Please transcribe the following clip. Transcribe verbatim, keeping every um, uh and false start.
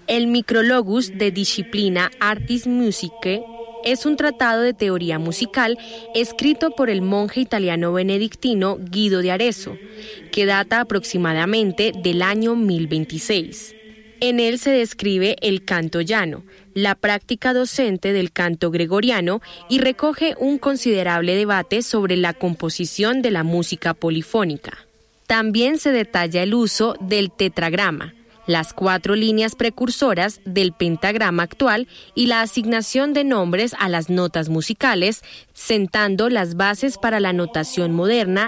El Micrologus de Disciplina Artis Musicae es un tratado de teoría musical escrito por el monje italiano benedictino Guido de Arezzo, que data aproximadamente del año mil veintiséis. En él se describe el canto llano, la práctica docente del canto gregoriano y recoge un considerable debate sobre la composición de la música polifónica. También se detalla el uso del tetragrama, las cuatro líneas precursoras del pentagrama actual y la asignación de nombres a las notas musicales, sentando las bases para la notación moderna